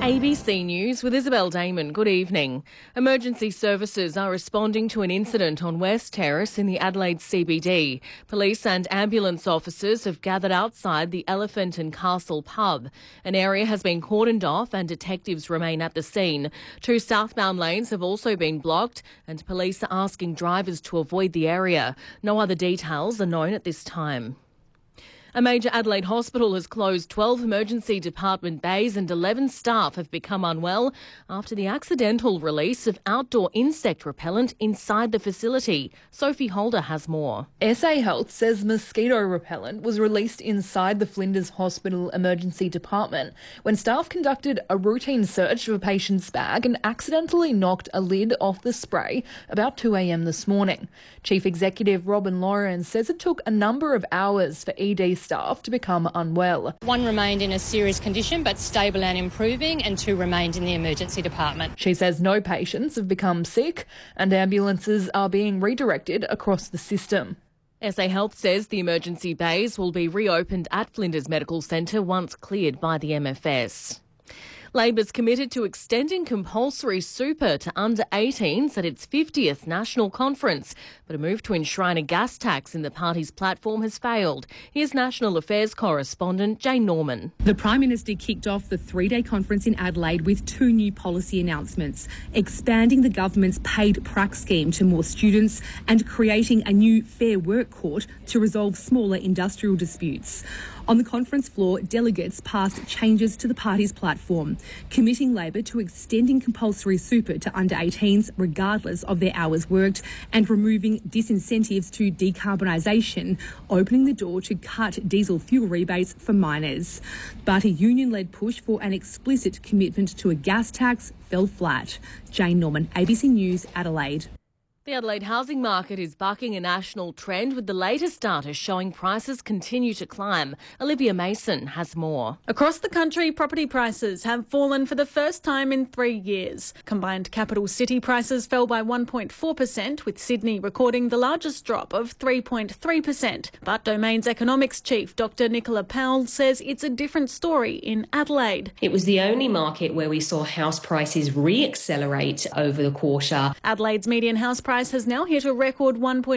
ABC News with Isabel Damon. Good evening. Emergency services are responding to an incident on West Terrace in the Adelaide CBD. Police and ambulance officers have gathered outside the Elephant and Castle pub. An area has been cordoned off and detectives remain at the scene. 2 southbound lanes have also been blocked and police are asking drivers to avoid the area. No other details are known at this time. A major Adelaide hospital has closed 12 emergency department bays and 11 staff have become unwell after the accidental release of outdoor insect repellent inside the facility. Sophie Holder has more. SA Health says mosquito repellent was released inside the Flinders Hospital emergency department when staff conducted a routine search of a patient's bag and accidentally knocked a lid off the spray about 2 a.m. this morning. Chief Executive Robin Lawrence says it took a number of hours for ED staff to become unwell. 1 remained in a serious condition but stable and improving, and 2 remained in the emergency department. She says no patients have become sick and ambulances are being redirected across the system. SA Health says the emergency bays will be reopened at Flinders Medical Centre once cleared by the MFS. Labor's committed to extending compulsory super to under 18s at its 50th national conference, but a move to enshrine a gas tax in the party's platform has failed. Here's National Affairs correspondent Jane Norman. The Prime Minister kicked off the 3-day conference in Adelaide with 2 new policy announcements, expanding the government's paid prac scheme to more students and creating a new Fair Work Court to resolve smaller industrial disputes. On the conference floor, delegates passed changes to the party's platform, committing Labor to extending compulsory super to under 18s regardless of their hours worked and removing disincentives to decarbonisation, opening the door to cut diesel fuel rebates for miners. But a union-led push for an explicit commitment to a gas tax fell flat. Jane Norman, ABC News, Adelaide. The Adelaide housing market is bucking a national trend with the latest data showing prices continue to climb. Olivia Mason has more. Across the country, property prices have fallen for the first time in 3 years. Combined capital city prices fell by 1.4%, with Sydney recording the largest drop of 3.3%. But Domain's economics chief, Dr Nicola Powell, says it's a different story in Adelaide. It was the only market where we saw house prices re-accelerate over the quarter. Adelaide's median house price has now hit a record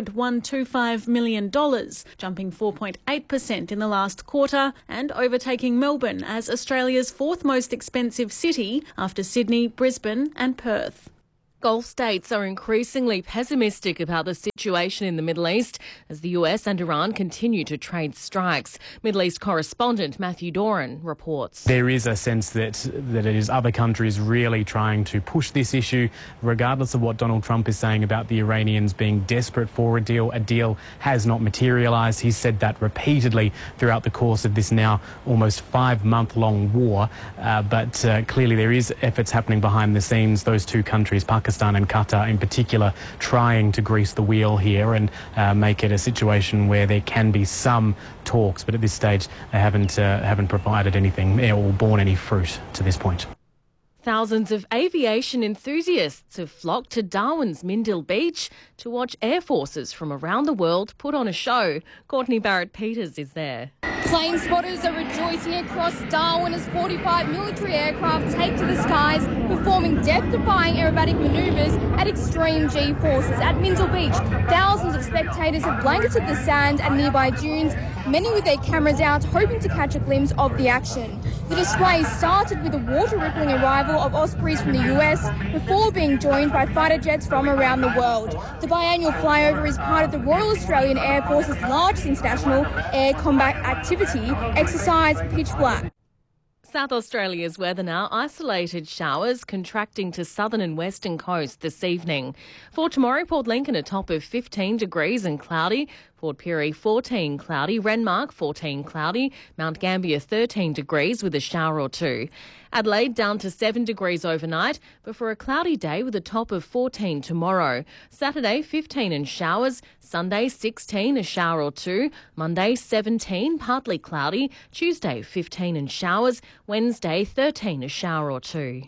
$1.125 million, jumping 4.8% in the last quarter and overtaking Melbourne as Australia's 4th most expensive city after Sydney, Brisbane and Perth. Gulf states are increasingly pessimistic about the situation in the Middle East as the US and Iran continue to trade strikes. Middle East correspondent Matthew Doran reports. There is a sense that it is other countries really trying to push this issue, regardless of what Donald Trump is saying about the Iranians being desperate for a deal. A deal has not materialised. He's said that repeatedly throughout the course of this now almost 5-month-long war. But clearly there is efforts happening behind the scenes. Those 2 countries, Pakistan and Qatar in particular, trying to grease the wheel here and make it a situation where there can be some talks, but at this stage they haven't provided anything or borne any fruit to this point. Thousands of aviation enthusiasts have flocked to Darwin's Mindil Beach to watch air forces from around the world put on a show. Courtney Barrett-Peters is there. Plane spotters are rejoicing across Darwin as 45 military aircraft take to the skies, performing death-defying aerobatic manoeuvres at extreme G-forces. At Mindil Beach, thousands of spectators have blanketed the sand and nearby dunes, many with their cameras out, hoping to catch a glimpse of the action. The display started with a water-rippling arrival of Ospreys from the US before being joined by fighter jets from around the world. The biannual flyover is part of the Royal Australian Air Force's largest international air combat activity, Exercise Pitch Black. South Australia's weather now. Isolated showers contracting to southern and western coast this evening. For tomorrow, Port Lincoln a top of 15 degrees and cloudy. Port Pirie 14 cloudy. Renmark 14 cloudy. Mount Gambier 13 degrees with a shower or 2. Adelaide down to 7 degrees overnight, but for a cloudy day with a top of 14 tomorrow. Saturday 15 and showers. Sunday 16 a shower or 2. Monday 17 partly cloudy. Tuesday 15 and showers. Wednesday 13 a shower or 2.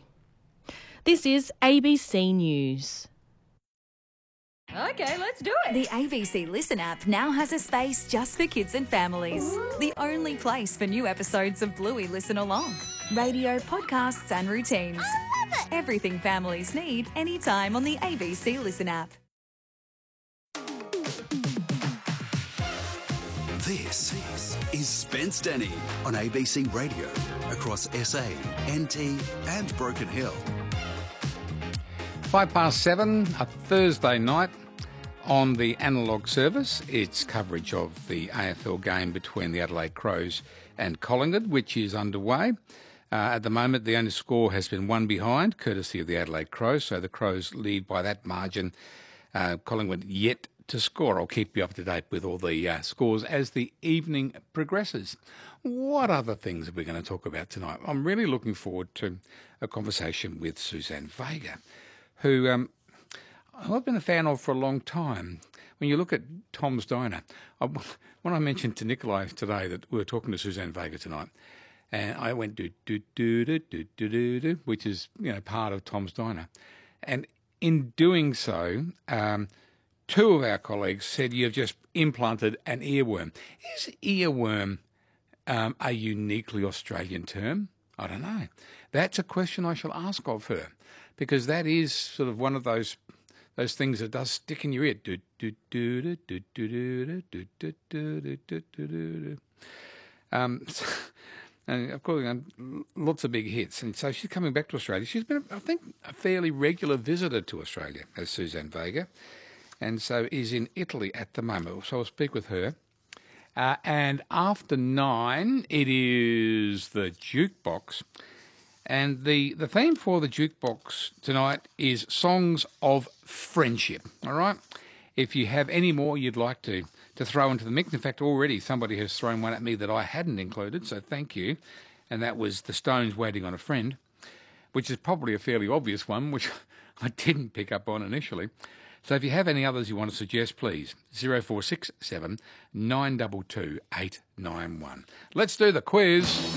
This is ABC News. Okay, let's do it. The ABC Listen app now has a space just for kids and families. The only place for new episodes of Bluey Listen Along. Radio, podcasts and routines. Everything families need anytime on the ABC Listen app. This is Spence Denny on ABC Radio across SA, NT and Broken Hill. 7:05, a Thursday night on the analogue service. It's coverage of the AFL game between the Adelaide Crows and Collingwood, which is underway. At the moment, the only score has been one behind, courtesy of the Adelaide Crows, so the Crows lead by that margin. Collingwood yet to score. I'll keep you up to date with all the scores as the evening progresses. What other things are we going to talk about tonight? I'm really looking forward to a conversation with Suzanne Vega, who I've been a fan of for a long time. When you look at Tom's Diner, when I mentioned to Nikolai today that we were talking to Suzanne Vega tonight, and I went do, which is part of Tom's Diner, and in doing so, two of our colleagues said you've just implanted an earworm. Is earworm a uniquely Australian term? I don't know. That's a question I shall ask of her, because that is sort of one of those things that does stick in your ear. And of course, lots of big hits. And so she's coming back to Australia. She's been, I think, a fairly regular visitor to Australia, as Suzanne Vega, and so is in Italy at the moment. So I'll speak with her. And after 9, it is the Jukebox. And the theme for the Jukebox tonight is Songs of Friendship, all right? If you have any more you'd like to throw into the mix, in fact, already somebody has thrown one at me that I hadn't included, so thank you, and that was The Stones' Waiting on a Friend, which is probably a fairly obvious one, which I didn't pick up on initially. So if you have any others you want to suggest, please, 0467 922 891. Let's do the quiz.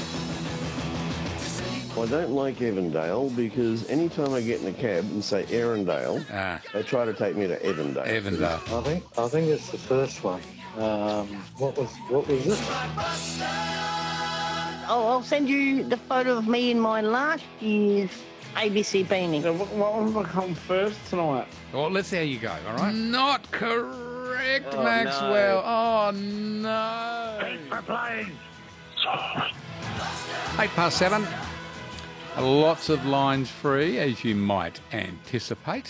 I don't like Evandale because anytime I get in a cab and say Erindale, they try to take me to Evandale. Evandale. I think it's the first one. What was it? Oh, I'll send you the photo of me in my last year's ABC beanie. So what will come first tonight? Well, let's see how you go, all right? Not correct, Maxwell. No. Oh, no. Thanks for playing. 7:08. Lots of lines free, as you might anticipate.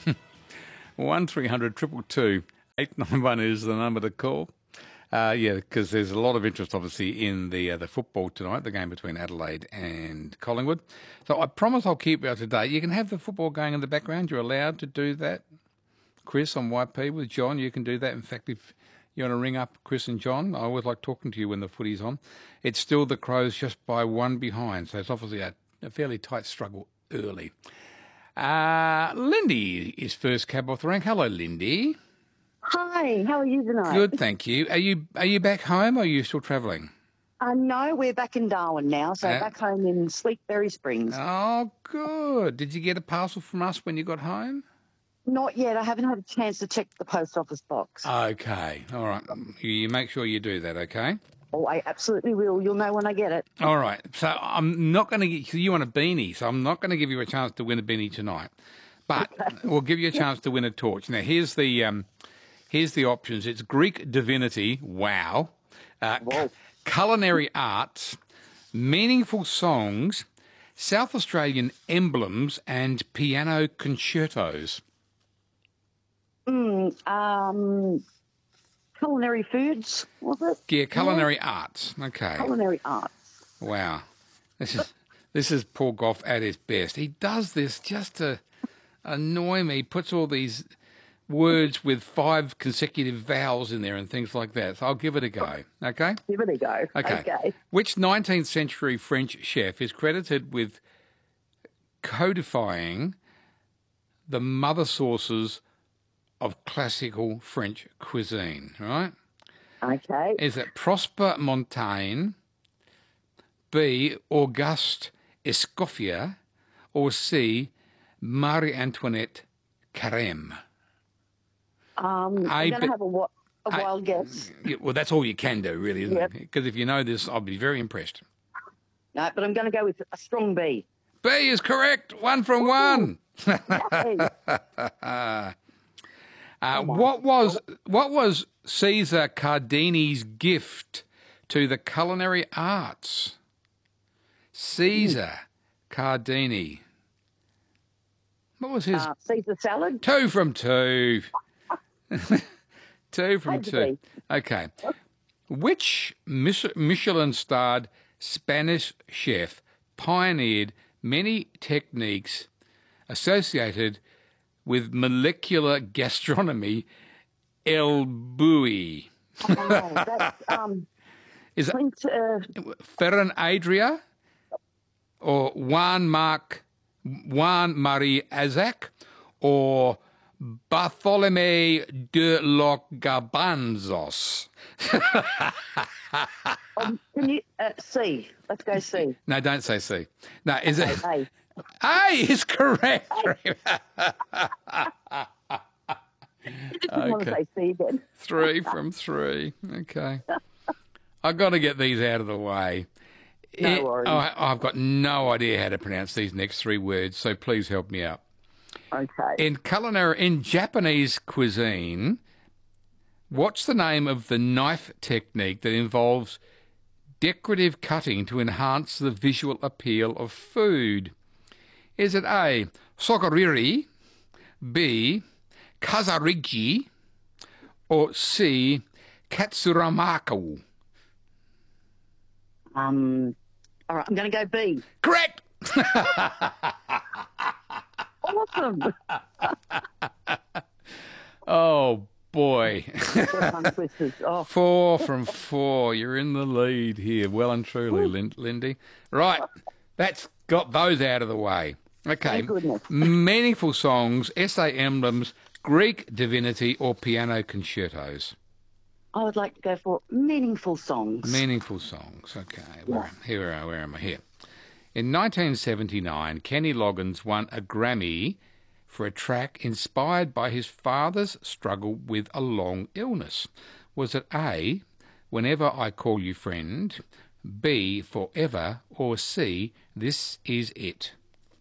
1300 222 891 is the number to call. Because there's a lot of interest, obviously, in the football tonight, the game between Adelaide and Collingwood. So I promise I'll keep you up to date. You can have the football going in the background. You're allowed to do that. Chris on YP with John, you can do that. In fact, if you want to ring up Chris and John, I always like talking to you when the footy's on. It's still the Crows just by one behind, so it's obviously a fairly tight struggle early. Lindy is first cab off the rank. Hello, Lindy. Hi, how are you tonight? Good, thank you. Are you back home or are you still travelling? No, we're back in Darwin now, so back home in Sleepberry Springs. Oh, good. Did you get a parcel from us when you got home? Not yet. I haven't had a chance to check the post office box. Okay, all right. You make sure you do that, okay? Oh, I absolutely will. You'll know when I get it. All right. So I'm not going to get you want a beanie, so I'm not going to give you a chance to win a beanie tonight. But we'll give you a chance to win a torch. Now, here's the options. It's Greek divinity, wow. Culinary arts, meaningful songs, South Australian emblems, and piano concertos. Culinary foods, was it? Yeah, culinary arts. Okay. Culinary arts. Wow. This is Paul Gough at his best. He does this just to annoy me. He puts all these words with 5 consecutive vowels in there and things like that. So I'll give it a go, okay? Give it a go. Okay. Which 19th century French chef is credited with codifying the mother sources of classical French cuisine, right? Okay. Is it Prosper Montaigne, B, Auguste Escoffier, or C, Marie-Antoinette Carême? I'm going to have a wild guess. Well, that's all you can do, really, isn't it? Because if you know this, I'll be very impressed. No, but I'm going to go with a strong B. B is correct. 1 from 1. What was Caesar Cardini's gift to the culinary arts? Caesar Cardini. What was his? Caesar salad. 2 from 2. 2 from 2. Okay. Which Michelin-starred Spanish chef pioneered many techniques associated with molecular gastronomy? El Bulli. Is it Ferran Adrià or Juan Marie Isaac or Bartolomé de los Garbanzos? Can you C? Let's go C. No, don't say C. No, is it A? A is correct. I want to say C then. 3 from 3. Okay. I've got to get these out of the way. No worries. I've got no idea how to pronounce these next 3 words, so please help me out. Okay. In Japanese cuisine, what's the name of the knife technique that involves decorative cutting to enhance the visual appeal of food? Is it A, sogariri, B, kazarigi, or C, katsuramaku? All right, I'm going to go B. Correct! Awesome. Oh, boy. 4 Oh. from 4. You're in the lead here. Well and truly, Lindy. Right, that's got those out of the way. Okay. Thank goodness. Meaningful songs, essay emblems, Greek divinity, or piano concertos? I would like to go for meaningful songs. Meaningful songs. Okay. Where am I? Here. In 1979, Kenny Loggins won a Grammy for a track inspired by his father's struggle with a long illness. Was it A, Whenever I Call You Friend, B, Forever, or C, This Is It?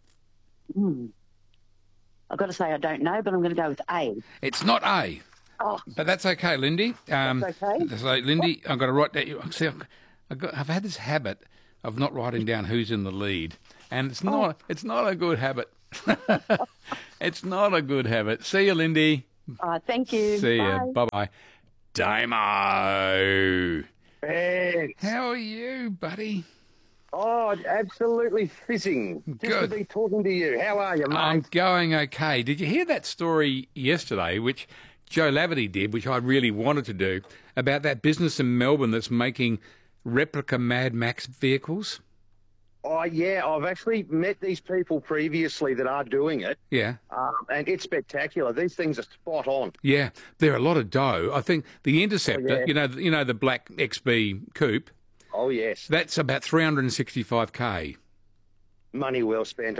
I've got to say I don't know, but I'm going to go with A. It's not A. Oh. But that's okay, Lindy. That's okay. So, Lindy, I've got to write that. See, I've had this habit of not writing down who's in the lead, and it's not a good habit. It's not a good habit. See you, Lindy. Thank you. See Bye. you. Bye-bye. Damo. Thanks. How are you, buddy? Oh, absolutely fizzing. Just to be talking to you. How are you, mate? I'm going okay. Did you hear that story yesterday, which Joe Laverty did, which I really wanted to do, about that business in Melbourne that's making replica Mad Max vehicles? Oh, yeah. I've actually met these people previously that are doing it. Yeah. And it's spectacular. These things are spot on. Yeah. They're a lot of dough. I think the Interceptor, you know the black XB coupe. Oh, yes. That's about 365k. Money well spent.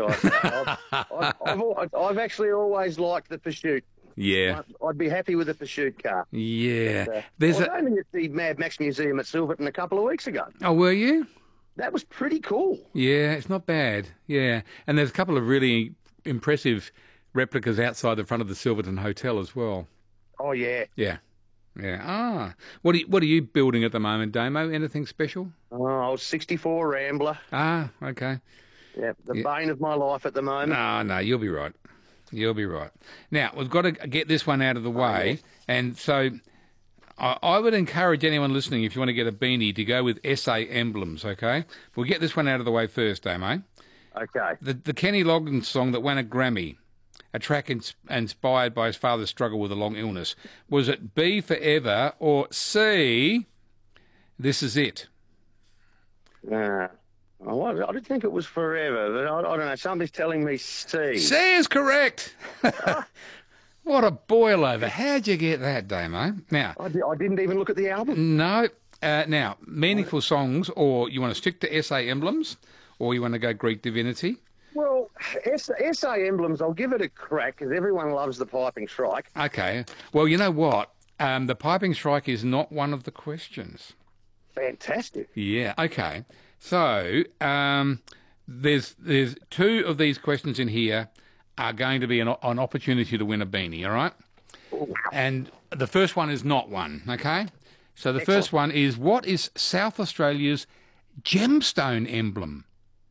I've actually always liked the Pursuit. Yeah. I'd be happy with a Pursuit car. Yeah. I was only at the Mad Max Museum at Silverton a couple of weeks ago. Oh, were you? That was pretty cool. Yeah, it's not bad. Yeah. And there's a couple of really impressive replicas outside the front of the Silverton Hotel as well. Oh, yeah. Yeah. Yeah. What are you building at the moment, Damo? Anything special? Oh, I was 64 Rambler. Okay. Yeah, the bane of my life at the moment. No, you'll be right. You'll be right. Now, we've got to get this one out of the way. Yes. And so I would encourage anyone listening, if you want to get a beanie, to go with SA Emblems, okay? We'll get this one out of the way first, Damo. Okay. The Kenny Loggins song that won a Grammy, a track inspired by his father's struggle with a long illness. Was it B, Forever, or C, This Is It? I didn't think it was Forever, but I don't know. Somebody's telling me C. C is correct. What a boil over. How'd you get that, Damo? Now, I didn't even look at the album. No. Now, meaningful songs, or you want to stick to SA Emblems, or you want to go Greek divinity? Well, SA Emblems, I'll give it a crack because everyone loves the Piping Shrike. Okay. Well, you know what? The Piping Shrike is not one of the questions. Fantastic. Yeah, okay. So there's two of these questions in here are going to be an opportunity to win a beanie, all right? And the first one is not one, okay? So the first one is, what is South Australia's gemstone emblem?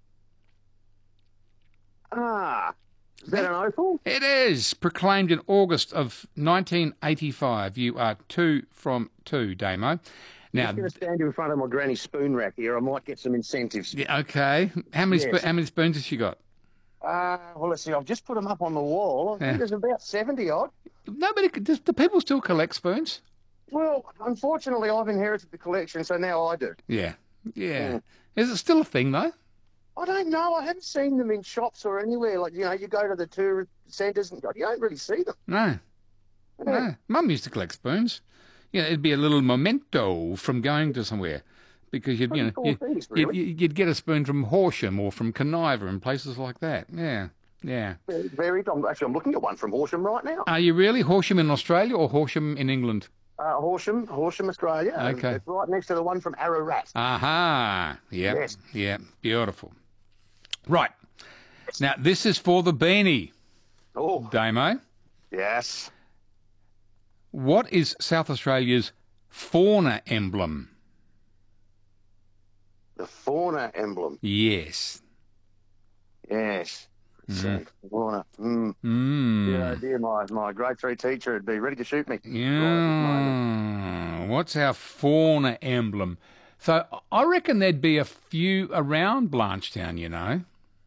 Is that an opal? It is. Proclaimed in August of 1985. You are 2 from 2, Damo. Now, I'm going to stand in front of my granny spoon rack here. I might get some incentives. Yeah, okay. How many spoons has she got? Well, let's see. I've just put them up on the wall. I think there's about 70 odd. Do people still collect spoons? Well, unfortunately, I've inherited the collection, so now I do. Yeah. Is it still a thing, though? I don't know. I haven't seen them in shops or anywhere. Like, you go to the tourist centres and you don't really see them. No. Mum used to collect spoons. It'd be a little memento from going to somewhere, because you'd get a spoon from Horsham or from Conniver and places like that. Yeah. Very. Actually, I'm looking at one from Horsham right now. Are you really? Horsham in Australia or Horsham in England? Horsham, Australia. Okay. It's right next to the one from Ararat. Aha. Yeah. Yes. Yeah. Beautiful. Right. Now, this is for the beanie. Oh. Damo. Yes. What is South Australia's fauna emblem? The fauna emblem? Yes. Fauna. Yeah, dear, my grade 3 teacher would be ready to shoot me. Yeah. What's our fauna emblem? So I reckon there'd be a few around Blanchetown,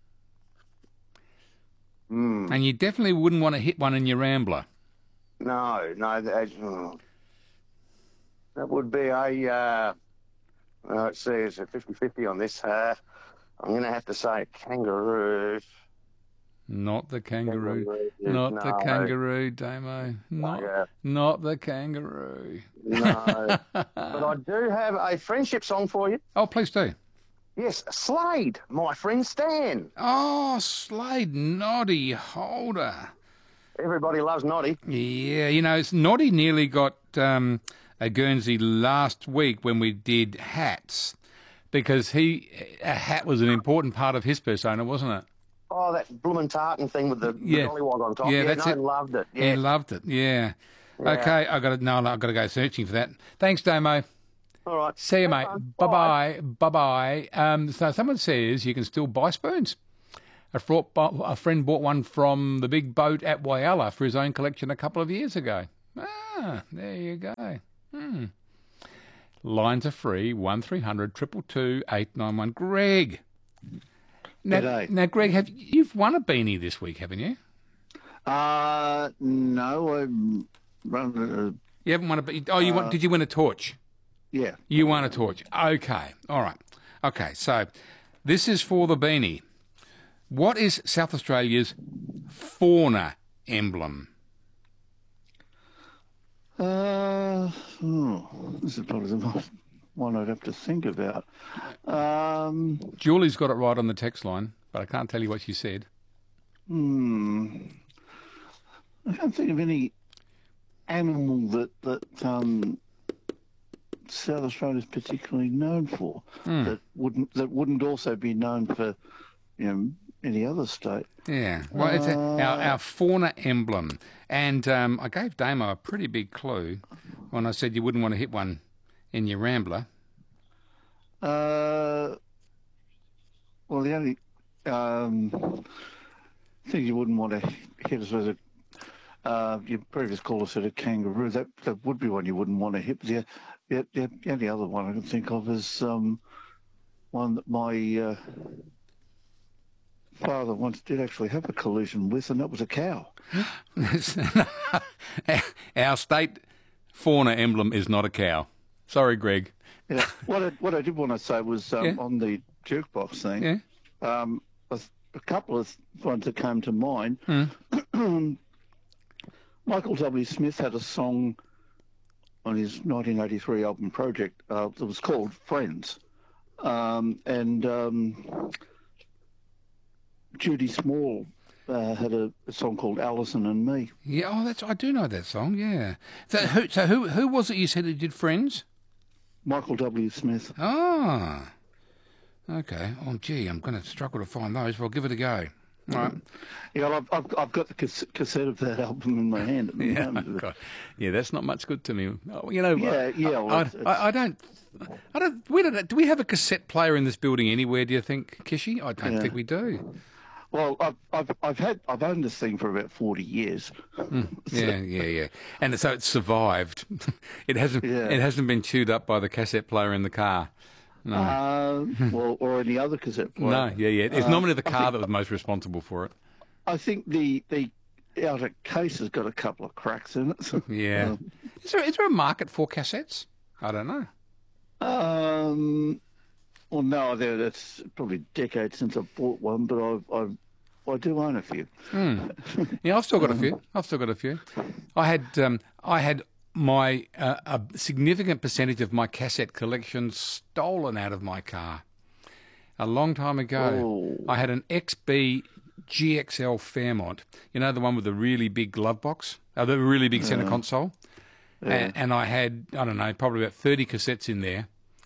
And you definitely wouldn't want to hit one in your Rambler. No, that would be a, let's see, it's a 50-50 on this. I'm going to have to say kangaroo. Not the kangaroo. Not the kangaroo, Damo. Not the kangaroo. No. But I do have a friendship song for you. Oh, please do. Yes, Slade, my friend Stan. Oh, Slade, Noddy Holder. Everybody loves Noddy. Yeah, Noddy nearly got a Guernsey last week when we did hats, because a hat was an important part of his persona, wasn't it? Oh, that bloomin' tartan thing with the gollywog on top. Yeah, that's it. Loved it. Yeah. He loved it. Yeah. Okay, I've got to go searching for that. Thanks, Damo. All right. See you, mate. Bye bye. So someone says you can still buy spoons. A friend bought one from the big boat at Whyalla for his own collection a couple of years ago. Ah, there you go. Lines are free, 1300 222 891. Greg. Now, Greg, you've won a beanie this week, haven't you? No, I've run You haven't won a beanie. Oh, did you win a torch? Yeah. You won a torch. Okay. All right. Okay, so this is for the beanie. What is South Australia's fauna emblem? This is probably the one I'd have to think about. Julie's got it right on the text line, but I can't tell you what she said. I can't think of any animal that South Australia is particularly known for that wouldn't also be known for any other state. Yeah, well, it's our fauna emblem, and I gave Damo a pretty big clue when I said you wouldn't want to hit one in your Rambler. Well, the only thing you wouldn't want to hit is with your previous caller said a kangaroo. That would be one you wouldn't want to hit. The only other one I can think of is one that my father once did actually have a collision with, and that was a cow. Our state fauna emblem is not a cow. Sorry, Greg. Yeah. What I did want to say was on the jukebox thing. Yeah. A couple of ones that came to mind. Michael W. Smith had a song on his 1983 album Project that was called Friends, and Judy Small had a song called Alison and Me. Yeah, I do know that song. Yeah. So who was it you said who did Friends? Michael W. Smith. Ah. Okay. Oh, gee, I'm going to struggle to find those, but I'll give it a go. All right. Yeah, well, I've got the cassette of that album in my hand at the moment. God. Yeah, that's not much good to me. You know, well, I don't. Do we have a cassette player in this building anywhere? Do you think, Kishi? I don't think we do. Well, I've owned this thing for about 40 years. Yeah, and so it's survived. It hasn't been chewed up by the cassette player in the car. No. Well, or any other cassette player. No, yeah. It's normally the car that was most responsible for it. I think the outer case has got a couple of cracks in it. So, yeah. Is there a market for cassettes? I don't know. Well, no, it's probably decades since I bought one, but I do own a few. Yeah, I've still got a few. I had my a significant percentage of my cassette collection stolen out of my car a long time ago. I had an XB GXL Fairmont, you know, the one with the really big glove box, the really big centre console, and I had, I don't know, probably about 30 cassettes in there.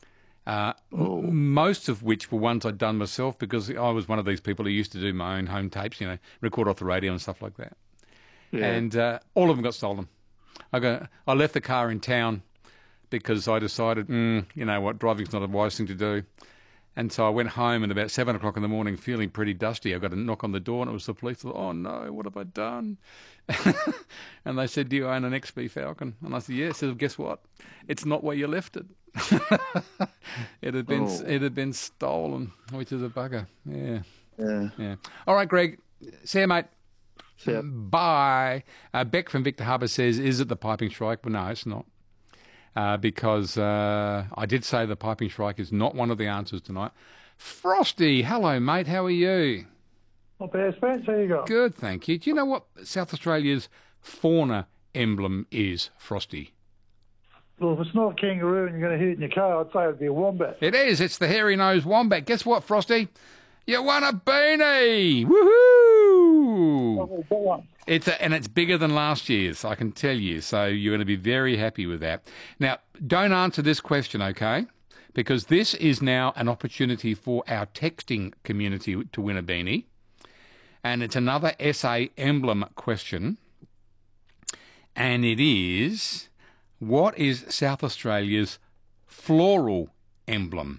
Most of which were ones I'd done myself, because I was one of these people who used to do my own home tapes, you know, record off the radio and stuff like that. And all of them got stolen. I left the car in town because I decided, you know what, driving's not a wise thing to do. And so I went home, and about 7 o'clock in the morning, feeling pretty dusty, I got a knock on the door, and it was the police. I thought, oh no, what have I done? And they said, do you own an XB Falcon? And I said, yes. I said, guess what? It's not where you left it. It had been stolen, which is a bugger. Yeah. All right, Greg. See you, mate. See ya. Bye. Beck from Victor Harbour says, is it the Piping Shrike? Well, no, it's not. Because I did say the Piping Shrike is not one of the answers tonight. Frosty, hello, mate. How are you? Not bad, Spence. How you going? Good, thank you. Do you know what South Australia's fauna emblem is, Frosty? Well, if it's not a kangaroo and you're going to hit it in your car, I'd say it'd be a wombat. It is. It's the hairy-nosed wombat. Guess what, Frosty? You won a beanie! Woohoo! Oh, It's bigger than last year's, I can tell you. So you're going to be very happy with that. Now, don't answer this question, okay? Because this is now an opportunity for our texting community to win a beanie. And it's another SA emblem question. And it is, what is South Australia's floral emblem?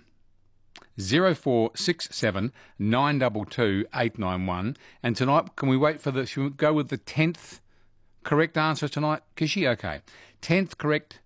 0467 922 891. And tonight, can we wait for should we go with the 10th correct answer tonight, Kishi? Okay. 10th correct